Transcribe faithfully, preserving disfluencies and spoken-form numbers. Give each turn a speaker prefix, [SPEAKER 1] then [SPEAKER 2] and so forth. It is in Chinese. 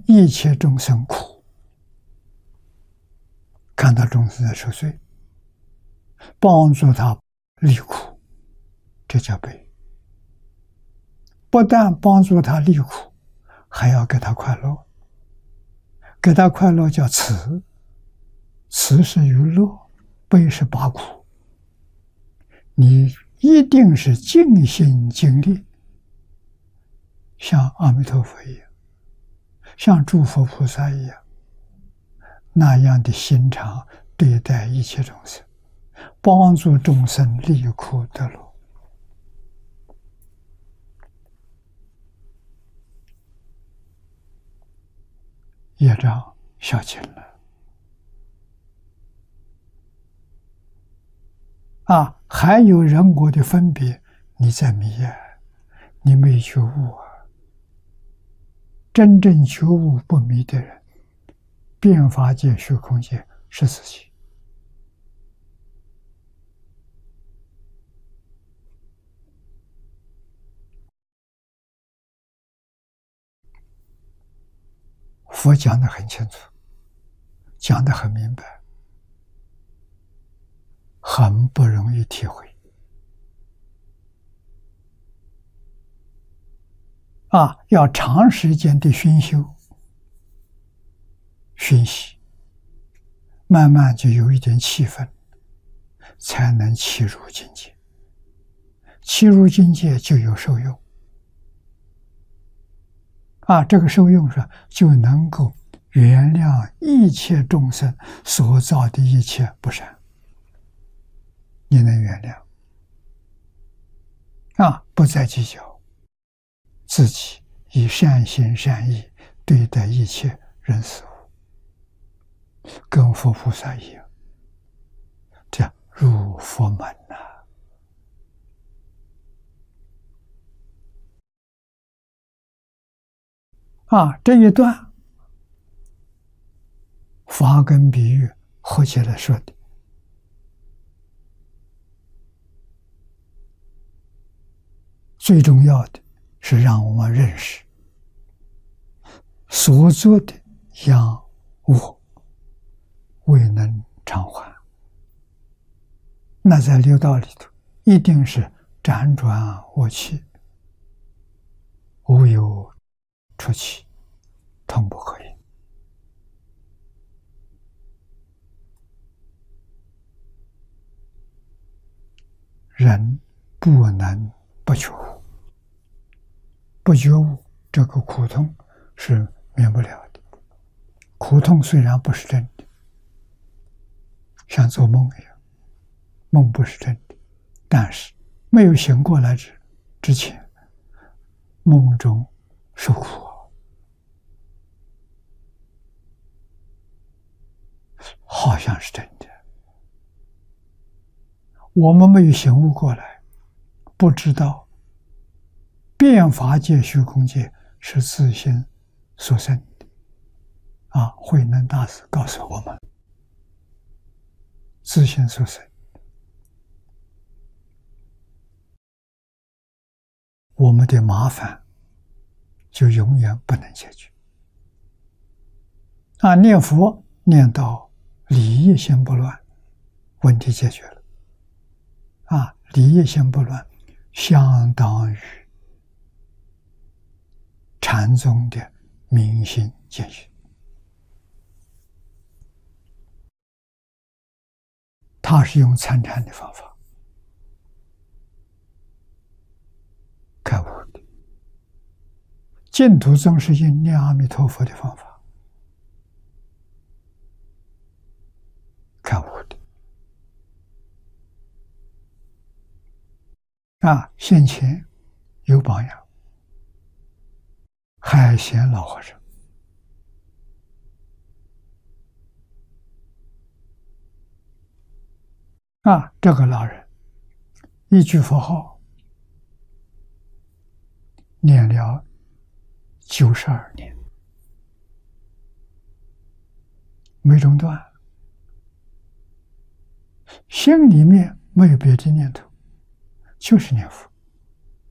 [SPEAKER 1] 一切众生苦，看到众生在受罪，帮助他离苦，这叫悲。不但帮助他离苦，还要给他快乐，给他快乐叫慈，慈是娱乐，悲是拔苦。你一定是尽心尽力，像阿弥陀佛一样，像诸佛菩萨一样，那样的心肠对待一切众生，帮助众生离苦得乐。业障消尽了啊！还有人我的分别，你在迷啊，你没觉悟啊。真正觉悟不迷的人，遍法界虚空界是自己。佛讲得很清楚，讲得很明白，很不容易体会啊！要长时间的熏修、熏习，慢慢就有一点气氛，才能契入境界。契入境界就有受用啊！这个受用上就能够原谅一切众生所造的一切不善，你能原谅啊！不再计较，自己以善心善意对待一切人事物，跟佛菩萨一样，这样入佛门呐、啊！啊，这一段法跟比喻合起来说的，最重要的是让我们认识所做的殃我未能偿还，那在六道里头一定是辗转恶气，无有出期，通不可言。人不能不觉悟，不觉悟这个苦痛是免不了的。苦痛虽然不是真的，像做梦一样，梦不是真的，但是没有醒过来之之前，梦中受苦，好像是真的。我们没有醒悟过来，不知道遍法界虚空界是自心所生的啊！慧能大师告诉我们，自心所生，我们的麻烦就永远不能解决啊！念佛念到理业心不乱，问题解决了啊！理业心不乱，相当于禅宗的明心见性，他是用参禅的方法开悟的，净土宗是用念阿弥陀佛的方法开悟的啊！先前有榜样，海贤老和尚啊，这个老人一句佛号念了九十二年，没中断，心里面没有别的念头，就是念佛。